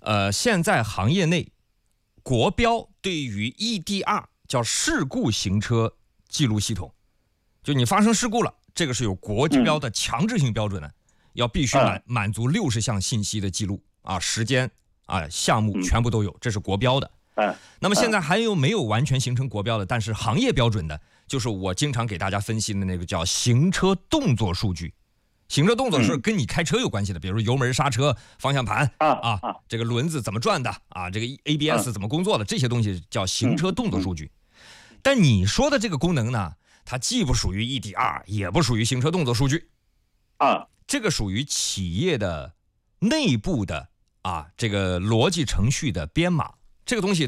现在行业内国标对于 EDR 叫事故行车记录系统，就你发生事故了，这个是有国标的强制性标准的，要必须满足60项信息的记录啊，时间啊，项目全部都有，这是国标的。那么现在还有没有完全形成国标的，但是行业标准的，就是我经常给大家分析的那个叫行车动作数据。行车动作是跟你开车有关系的，比如油门、刹车、方向盘这个轮子怎么转的啊，这个 ABS 怎么工作的，这些东西叫行车动作数据。但你说的这个功能呢，它既不属于 EDR， 也不属于行车动作数据这个属于企业的内部的这个逻辑程序的编码。这个东西